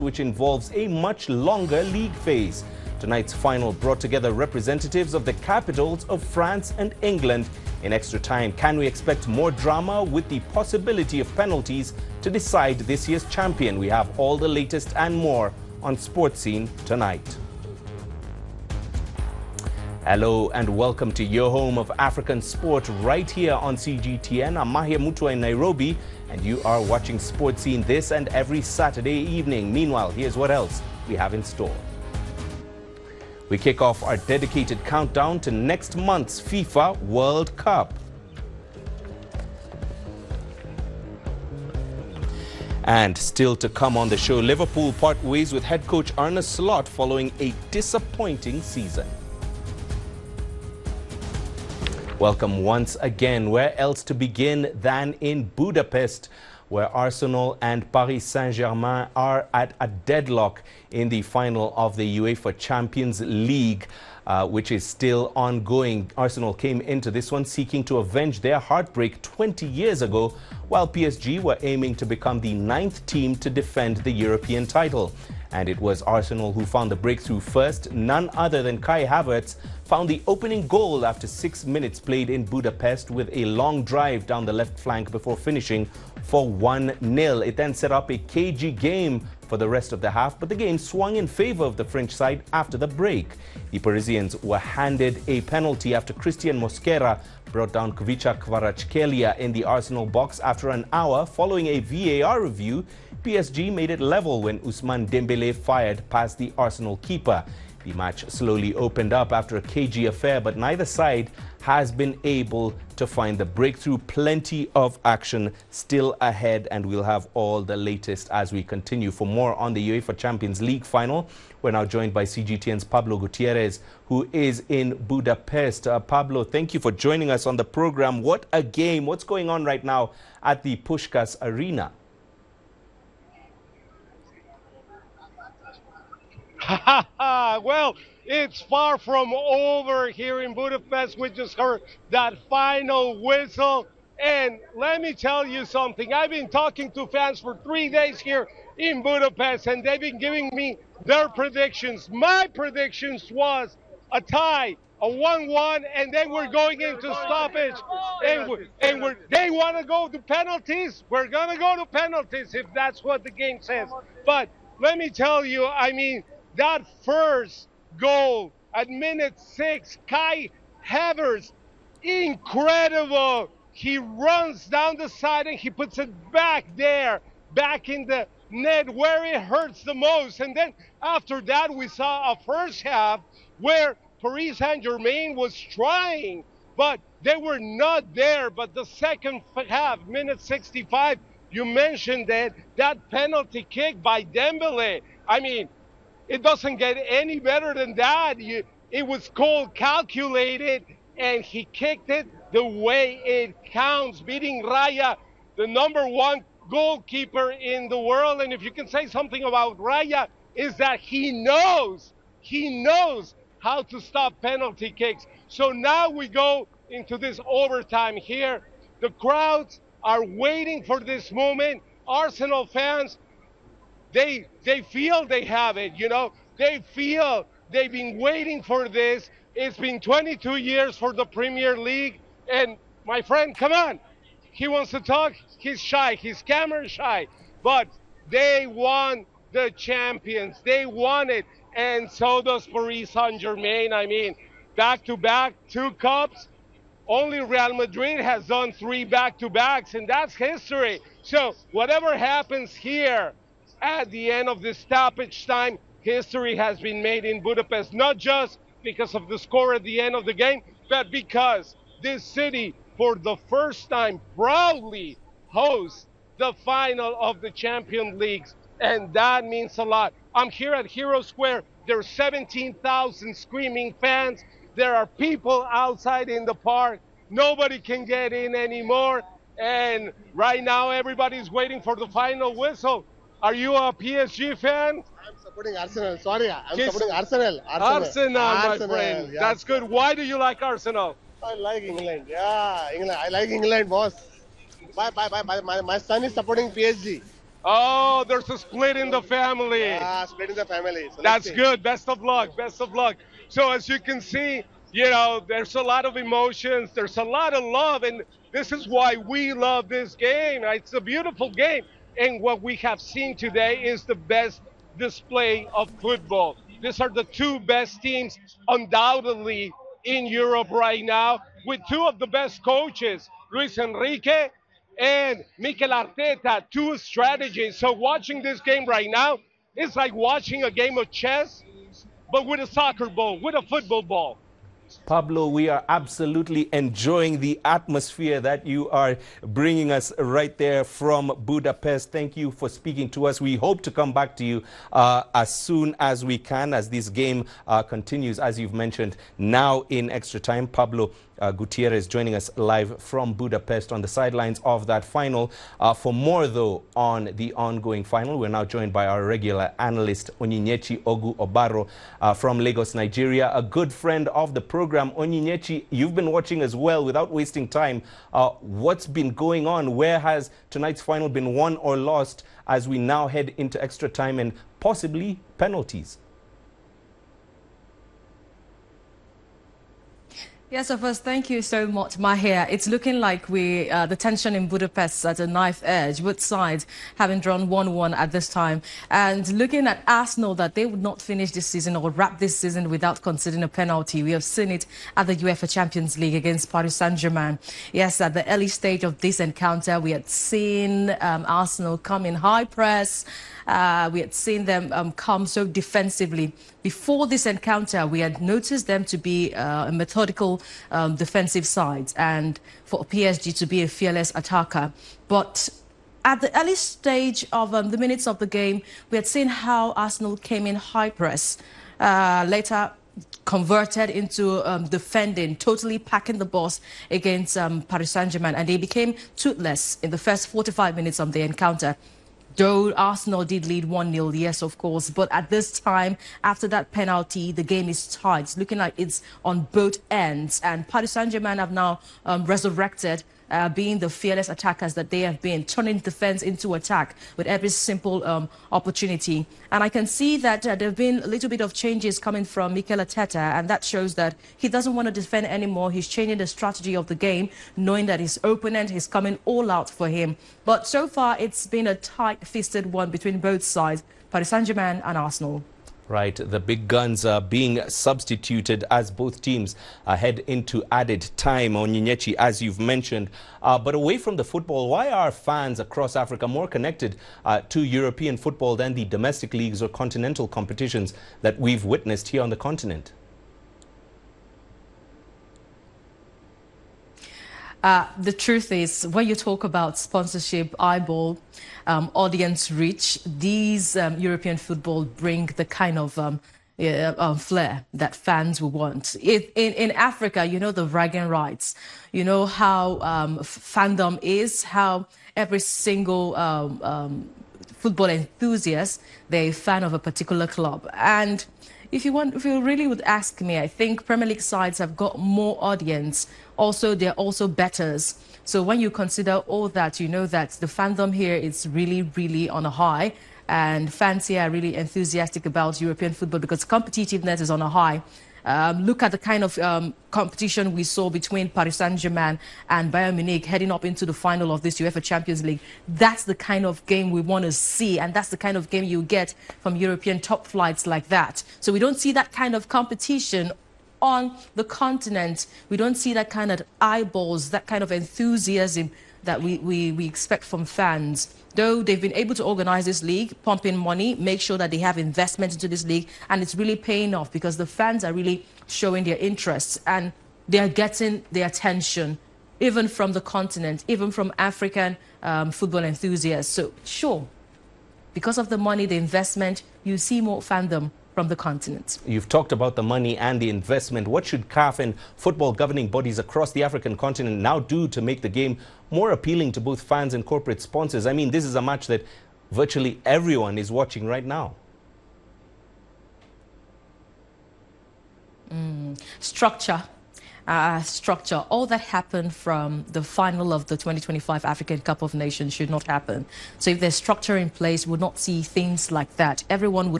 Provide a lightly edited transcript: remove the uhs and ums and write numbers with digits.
which involves a much longer league phase. Tonight's final brought together representatives of the capitals of France and England in extra time. Can we expect more drama with the possibility of penalties to decide this year's champion? We have all the latest and more on Sports Scene tonight. Hello and welcome to your home of African sport right here on CGTN. I'm Mahia Mutua in Nairobi and you are watching Sports Scene this and every Saturday evening. Meanwhile, here's what else we have in store. We kick off our dedicated countdown to next month's FIFA World Cup. And still to come on the show, Liverpool part ways with head coach Arne Slot following a disappointing season. Welcome once again. Where else to begin than in Budapest, where Arsenal and Paris Saint-Germain are at a deadlock in the final of the UEFA Champions League, which is still ongoing. Arsenal came into this one seeking to avenge their heartbreak 20 years ago, while PSG were aiming to become the 9th team to defend the European title. And it was Arsenal who found the breakthrough first. None other than Kai Havertz found the opening goal after 6 minutes played in Budapest with a long drive down the left flank before finishing for 1-0. It then set up a cagey game for the rest of the half, but the game swung in favor of the French side after the break. The Parisians were handed a penalty after Christian Mosquera brought down Kvicha Kvaratskhelia in the Arsenal box. After an hour following a VAR review, PSG made it level when Ousmane Dembélé fired past the Arsenal keeper. The match slowly opened up after a cagey affair, but neither side has been able to find the breakthrough. Plenty of action still ahead, and we'll have all the latest as we continue. For more on the UEFA Champions League final, we're now joined by CGTN's Pablo Gutierrez, who is in Budapest. Pablo, thank you for joining us on the program. What a game. What's going on right now at the Puskás Arena? Well, it's far from over here in Budapest. We just heard that final whistle. And let me tell you something. I've been talking to fans for 3 days here in Budapest, and they've been giving me their predictions. My predictions was a tie, a 1-1, and then we're going into stoppage. And they want to go to penalties. We're going to go to penalties if that's what the game says. But let me tell you, I mean, that first goal at minute 6, Kai Havertz, incredible. He runs down the side and he puts it back there, back in the net where it hurts the most. And then after that, we saw a first half where Paris Saint-Germain was trying, but they were not there. But the second half, minute 65, you mentioned that penalty kick by Dembélé. I mean, it doesn't get any better than that. It was cold, calculated, and he kicked it the way it counts, beating Raya, the #1 goalkeeper in the world. And if you can say something about Raya, is that he knows how to stop penalty kicks. So now we go into this overtime here. The crowds are waiting for this moment. Arsenal fans, they feel they have it, you know. They feel they've been waiting for this. It's been 22 years for the Premier League. And my friend, come on. He wants to talk. He's shy. He's camera shy. But they want the champions. They want it. And so does Paris Saint-Germain. I mean, back-to-back, 2 cups. Only Real Madrid has done 3 back-to-backs, and that's history. So whatever happens here, at the end of this stoppage time, history has been made in Budapest, not just because of the score at the end of the game, but because this city, for the first time, proudly hosts the final of the Champions Leagues, and that means a lot. I'm here at Hero Square. There are 17,000 screaming fans. There are people outside in the park. Nobody can get in anymore, and right now everybody's waiting for the final whistle. Are you a PSG fan? I'm supporting Arsenal. Sorry, I'm supporting Arsenal. Arsenal, my friend. Yeah. That's good. Why do you like Arsenal? I like England. Yeah, England. I like England, boss. My son is supporting PSG. Oh, there's a split in the family. Splitting the family. So let's That's see. good. Best of luck. Best of luck. So as you can see, there's a lot of emotions. There's a lot of love, and this is why we love this game. It's a beautiful game, and what we have seen today is the best display of football. These are the two best teams, undoubtedly, in Europe right now, with two of the best coaches, Luis Enrique and Mikel Arteta, two strategies. So watching this game right now, it's like watching a game of chess, but with a soccer ball, with a football ball. Pablo, we are absolutely enjoying the atmosphere that you are bringing us right there from Budapest. Thank you for speaking to us. We hope to come back to you as soon as we can as this game continues, as you've mentioned, now in extra time. Pablo Gutierrez joining us live from Budapest on the sidelines of that final. For more, though, on the ongoing final, we're now joined by our regular analyst, Onyinyechi Ogu Obaro from Lagos, Nigeria, a good friend of the program. Onyinyechi, you've been watching as well. Without wasting time, what's been going on? Where has tonight's final been won or lost as we now head into extra time and possibly penalties? Yes, of course. Thank you so much, Mahir. It's looking like the tension in Budapest at a knife edge, both sides having drawn 1-1 at this time. And looking at Arsenal, that they would not finish this season or wrap this season without considering a penalty. We have seen it at the UEFA Champions League against Paris Saint-Germain. Yes, at the early stage of this encounter, we had seen Arsenal come in high press. We had seen them come so defensively. Before this encounter, we had noticed them to be a methodical defensive side and for PSG to be a fearless attacker. But at the early stage of the minutes of the game, we had seen how Arsenal came in high press. Later converted into defending, totally packing the bus against Paris Saint-Germain, and they became toothless in the first 45 minutes of the encounter. Though Arsenal did lead 1-0, yes, of course. But at this time, after that penalty, the game is tied. It's looking like it's on both ends. And Paris Saint-Germain have now resurrected, being the fearless attackers that they have been, turning defense into attack with every simple opportunity. And I can see that there have been a little bit of changes coming from Mikel Arteta, and that shows that he doesn't want to defend anymore. He's changing the strategy of the game, knowing that his opponent is coming all out for him. But so far, it's been a tight-fisted one between both sides, Paris Saint-Germain and Arsenal. Right, the big guns are being substituted as both teams head into added time, Onyinyechi, as you've mentioned. But away from the football, why are fans across Africa more connected to European football than the domestic leagues or continental competitions that we've witnessed here on the continent? The truth is, when you talk about sponsorship, eyeball, audience reach, these European football bring the kind of flair that fans will want. In Africa, you know the bragging rights. You know how fandom is, how every single football enthusiast, they're a fan of a particular club. And if you really would ask me, I think Premier League sides have got more audience. Also, they're also bettors. So when you consider all that, you know that the fandom here is really, really on a high. And fans here are really enthusiastic about European football because competitiveness is on a high. Look at the kind of competition we saw between Paris Saint-Germain and Bayern Munich heading up into the final of this UEFA Champions League. That's the kind of game we want to see, and that's the kind of game you get from European top flights like that. So we don't see that kind of competition on the continent. We don't see that kind of eyeballs, that kind of enthusiasm that we expect from fans. Though they've been able to organize this league, pump in money, make sure that they have investment into this league, and it's really paying off because the fans are really showing their interests and they're getting the attention, even from the continent, even from African football enthusiasts. So sure, because of the money, the investment, you see more fandom from the continent. You've talked about the money and the investment. What should CAF and football governing bodies across the African continent now do to make the game more appealing to both fans and corporate sponsors? I mean, this is a match that virtually everyone is watching right now. Structure. structure, all that happened from the final of the 2025 African Cup of Nations should not happen. So if there's structure in place, we'll not see things like that. Everyone would